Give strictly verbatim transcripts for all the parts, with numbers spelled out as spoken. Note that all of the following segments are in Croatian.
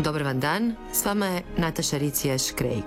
Dobar vam dan, s vama je Nataša Ricijaš-Craig.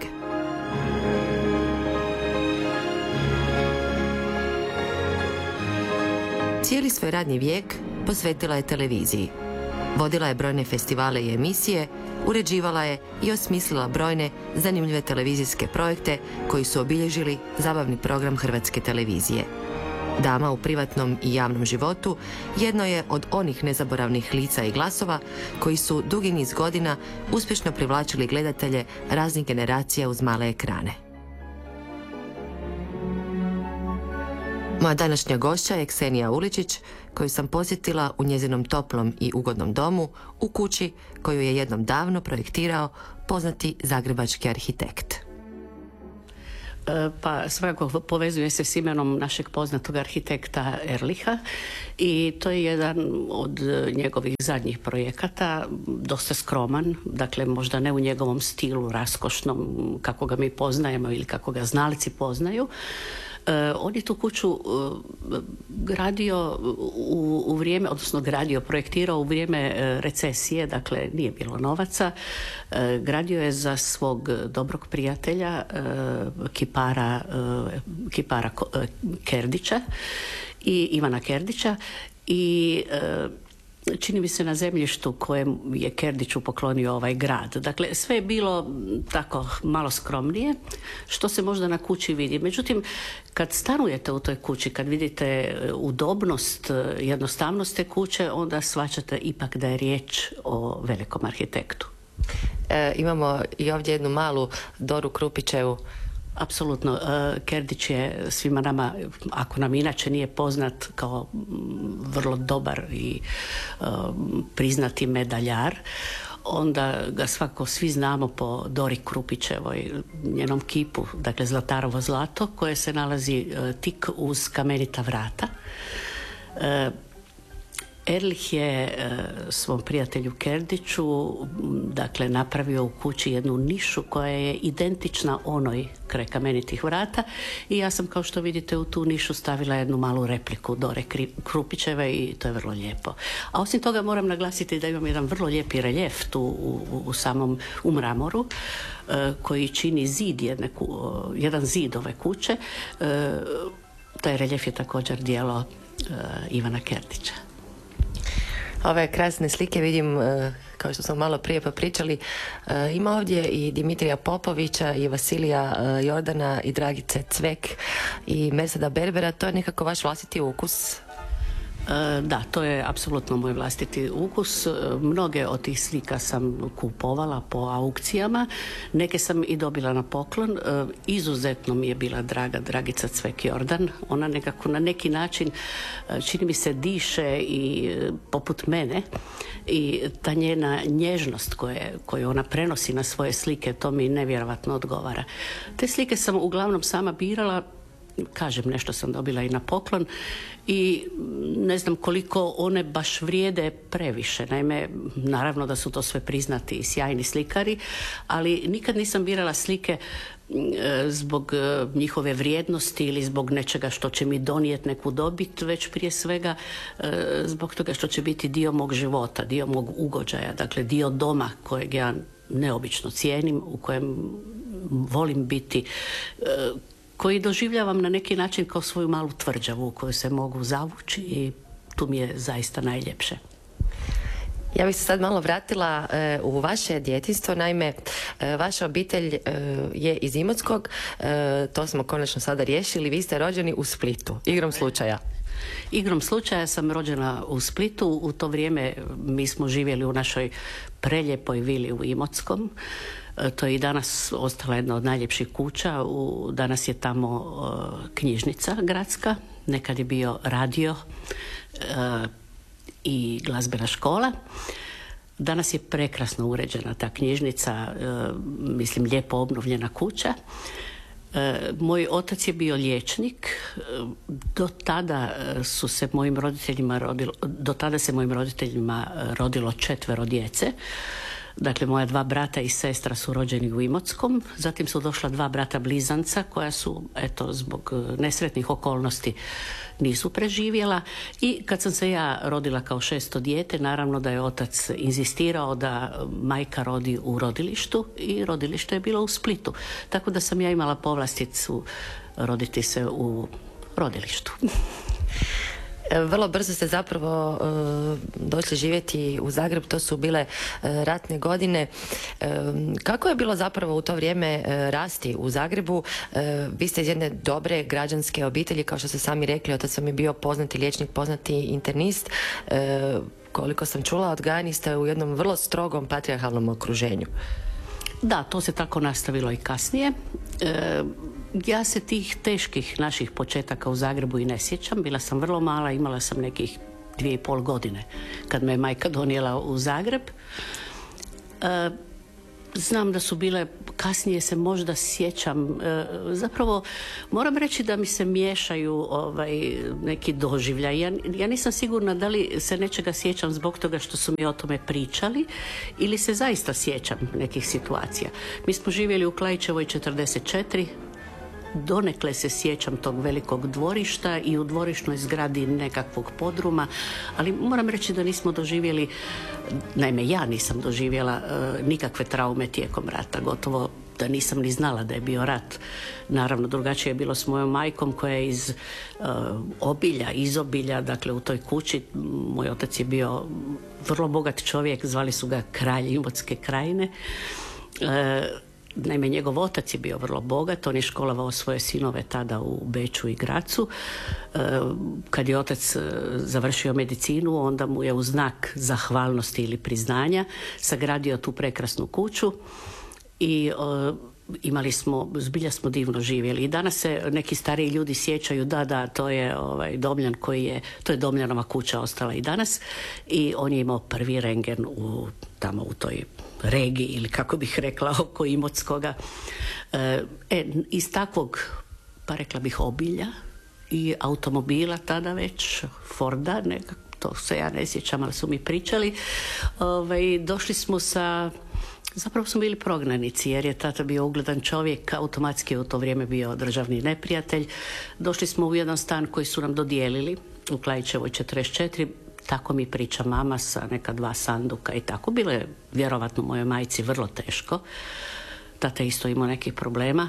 Cijeli svoj radni vijek posvetila je televiziji. Vodila je brojne festivale i emisije, uređivala je i osmislila brojne zanimljive televizijske projekte koji su obilježili zabavni program Hrvatske televizije. Dama u privatnom i javnom životu jedno je od onih nezaboravnih lica i glasova koji su dugi niz godina uspješno privlačili gledatelje raznih generacija uz male ekrane. Moja današnja gošća je Ksenija Uličić, koju sam posjetila u njezinom toplom i ugodnom domu u kući koju je jednom davno projektirao poznati zagrebački arhitekt. Pa svakako povezuje se s imenom našeg poznatog arhitekta Erlicha i to je jedan od njegovih zadnjih projekata, dosta skroman, dakle možda ne u njegovom stilu raskošnom kako ga mi poznajemo ili kako ga znalci poznaju. Uh, on je tu kuću uh, gradio u, u vrijeme, odnosno gradio, projektirao u vrijeme uh, recesije, dakle nije bilo novaca. Uh, gradio je za svog dobrog prijatelja, uh, kipara, uh, kipara uh, Kerdića i Ivana Kerdića i uh, čini mi se na zemljištu kojem je Kerdiću poklonio ovaj grad. Dakle, sve je bilo tako malo skromnije, što se možda na kući vidi. Međutim, kad stanujete u toj kući, kad vidite udobnost, jednostavnost te kuće, onda shvaćate ipak da je riječ o velikom arhitektu. E, imamo i ovdje jednu malu Doru Krupićevu. Apsolutno. Kerdić je svima nama, ako nam inače nije poznat kao vrlo dobar i priznati medaljar, onda ga svako svi znamo po Dori Krupićevoj, njenom kipu, dakle Zlatarovo zlato, koje se nalazi tik uz kamenita vrata. Erlich je e, svom prijatelju Kerdiću dakle napravio u kući jednu nišu koja je identična onoj kraj kamenitih vrata i ja sam, kao što vidite, u tu nišu stavila jednu malu repliku Dore Krupićeve i to je vrlo lijepo. A osim toga moram naglasiti da imam jedan vrlo lijepi reljef tu u, u, u samom u mramoru e, koji čini zid jedne, jedan zid ove kuće. E, taj reljef je također djelo e, Ivana Kerdića. Ove krasne slike vidim, kao što smo malo prije popričali, ima ovdje i Dimitrija Popovića i Vasilija Jordana i Dragice Cvek i Merseda Berbera. To je nekako vaš vlastiti ukus? Da, to je apsolutno moj vlastiti ukus. Mnoge od tih slika sam kupovala po aukcijama, neke sam i dobila na poklon. Izuzetno mi je bila draga Dragica Cvek Jordan. Ona nekako na neki način, čini mi se, diše i poput mene i ta njena nježnost koje, koju ona prenosi na svoje slike, to mi nevjerovatno odgovara. Te slike sam uglavnom sama birala, kažem, nešto sam dobila i na poklon i ne znam koliko one baš vrijede previše. Naime, naravno da su to sve priznati i sjajni slikari, ali nikad nisam birala slike zbog njihove vrijednosti ili zbog nečega što će mi donijeti neku dobit, već prije svega zbog toga što će biti dio mog života, dio mog ugođaja, dakle dio doma kojeg ja neobično cijenim, u kojem volim biti, koji doživljavam na neki način kao svoju malu tvrđavu u koju se mogu zavući i tu mi je zaista najljepše. Ja bih se sad malo vratila e, u vaše djetinjstvo. Naime, e, vaša obitelj e, je iz Imotskog, e, to smo konačno sada riješili. Vi ste rođeni u Splitu, igrom slučaja. Igrom slučaja sam rođena u Splitu. U to vrijeme mi smo živjeli u našoj preljepoj vili u Imotskom. To je i danas ostala jedna od najljepših kuća. U, danas je tamo uh, knjižnica gradska, nekad je bio radio uh, i glazbena škola. Danas je prekrasno uređena ta knjižnica, uh, mislim lijepo obnovljena kuća. Uh, moj otac je bio liječnik. Uh, do tada su se mojim roditeljima rodilo, do tada se mojim roditeljima rodilo četvero djece. Dakle, moja dva brata i sestra su rođeni u Imotskom, zatim su došla dva brata blizanca koja su, eto, zbog nesretnih okolnosti nisu preživjela i kad sam se ja rodila kao šesto dijete, naravno da je otac inzistirao da majka rodi u rodilištu i rodilište je bilo u Splitu. Tako da sam ja imala povlasticu roditi se u rodilištu. Vrlo brzo ste zapravo uh, došli živjeti u Zagreb, to su bile uh, ratne godine. Uh, kako je bilo zapravo u to vrijeme uh, rasti u Zagrebu? Uh, vi ste iz jedne dobre građanske obitelji, kao što ste sami rekli, otac vam je bio poznati liječnik, poznati internist. Uh, koliko sam čula, odgajani ste u jednom vrlo strogom patrijarhalnom okruženju. Da, to se tako nastavilo i kasnije. E, ja se tih teških naših početaka u Zagrebu i ne sjećam. Bila sam vrlo mala, imala sam nekih dvije i pol godine kad me majka donijela u Zagreb. E, znam da su bile, kasnije se možda sjećam, e, zapravo moram reći da mi se miješaju ovaj, neki doživljaj. Ja, ja nisam sigurna da li se nečega sjećam zbog toga što su mi o tome pričali ili se zaista sjećam nekih situacija. Mi smo živjeli u Klaićevoj četrdeset četiri, donekle se sjećam tog velikog dvorišta i u dvorišnoj zgradi nekakvog podruma, ali moram reći da nismo doživjeli, naime ja nisam doživjela uh, nikakve traume tijekom rata, gotovo da nisam ni znala da je bio rat. Naravno, drugačije je bilo s mojom majkom koja je iz uh, obilja, iz obilja, dakle u toj kući. Moj otac je bio vrlo bogat čovjek, zvali su ga kralj Imotske krajine. Uh, Naime, njegov otac je bio vrlo bogat, on je školovao svoje sinove tada u Beču i Gracu. Kad je otac završio medicinu, onda mu je u znak zahvalnosti ili priznanja sagradio tu prekrasnu kuću i imali smo, zbilja smo divno živjeli. I danas se neki stariji ljudi sjećaju, da, da, to je ovaj Domljan koji je, to je Domljanova kuća ostala i danas i on je imao prvi rentgen u, tamo u toj regiji ili kako bih rekla oko Imotskoga. E, iz takvog, pa rekla bih, obilja i automobila tada već, Forda, nekako, to se ja ne sjećam, ali su mi pričali, ovaj, došli smo sa, zapravo smo bili prognanici jer je tata bio ugledan čovjek, automatski je u to vrijeme bio državni neprijatelj. Došli smo u jedan stan koji su nam dodijelili u Klaićevoj četrdeset četiri, tako mi priča mama, sa neka dva sanduka i tako. Bilo je vjerovatno mojoj majci vrlo teško. Tata isto imao nekih problema.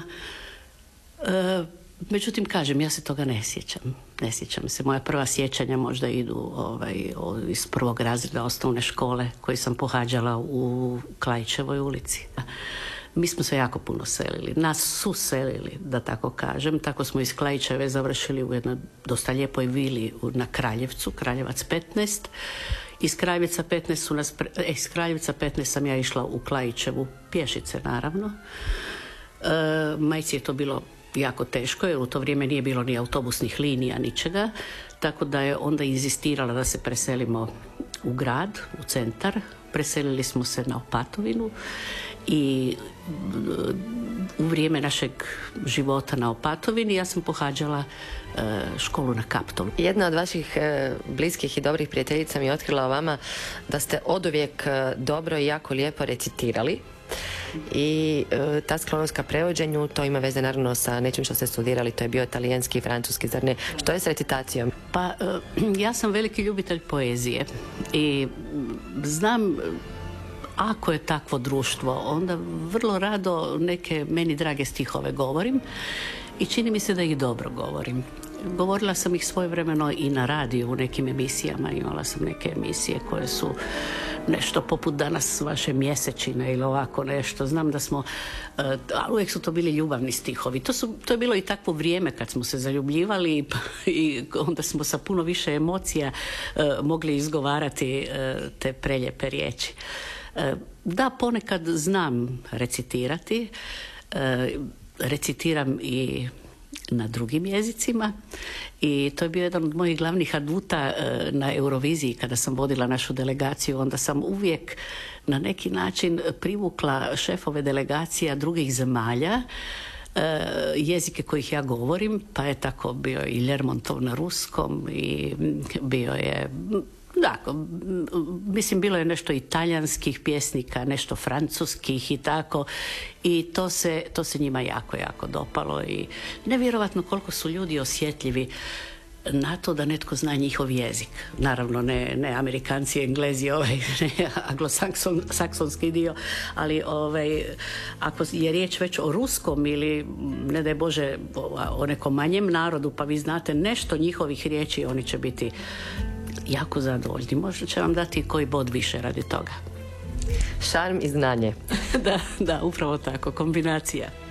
E, međutim, kažem, ja se toga ne sjećam. Ne sjećam se. Moja prva sjećanja možda idu ovaj, iz prvog razreda osnovne škole koji sam pohađala u Klaićevoj ulici. Mi smo se jako puno selili. Nas su selili, da tako kažem. Tako smo iz Klaićeve završili u jednoj dosta lijepoj vili na Kraljevcu, Kraljevac petnaest. Iz Kraljevca petnaest su nas, pre... e, iz Kraljevca petnaest sam ja išla u Klaićevu pješice, naravno. E, majci je to bilo jako teško, jer u to vrijeme nije bilo ni autobusnih linija, ničega. Tako da je onda inzistirala da se preselimo u grad, u centar. Preselili smo se na Opatovinu i u vrijeme našeg života na Opatovini ja sam pohađala e, školu na Kaptolu. Jedna od vaših e, bliskih i dobrih prijateljica mi je otkrila o vama da ste oduvijek e, dobro i jako lijepo recitirali. I e, ta sklonost ka prevođenju, to ima veze naravno sa nečim što ste studirali, to je bio talijanski i francuski, zar ne? Što je s recitacijom? Pa e, ja sam veliki ljubitelj poezije i znam, ako je takvo društvo, onda vrlo rado neke meni drage stihove govorim i čini mi se da ih dobro govorim. Govorila sam ih svojevremeno i na radiju u nekim emisijama, imala sam neke emisije koje su nešto poput danas vaše mjesečine ili ovako nešto. Znam da smo, ali uvijek su to bili ljubavni stihovi. To, su, to je bilo i takvo vrijeme kad smo se zaljubljivali i onda smo sa puno više emocija mogli izgovarati te preljepe riječi. Da, ponekad znam recitirati, recitiram i na drugim jezicima i to je bio jedan od mojih glavnih aduta na Euroviziji kada sam vodila našu delegaciju. Onda sam uvijek na neki način privukla šefove delegacija drugih zemalja, jezike kojih ja govorim, pa je tako bio i Lermontov na ruskom i bio je Da, mislim bilo je nešto italijanskih pjesnika, nešto francuskih i tako i to se, to se njima jako, jako dopalo i nevjerovatno koliko su ljudi osjetljivi na to da netko zna njihov jezik. Naravno ne, ne Amerikanci, Englezi, ovaj, ne anglosaksonski dio, ali ovaj, ako je riječ već o ruskom ili ne daj Bože o nekom manjem narodu pa vi znate nešto njihovih riječi, oni će biti jako zadovoljni. Možda će vam dati koji bod više radi toga. Šarm i znanje. da, da, upravo tako, kombinacija.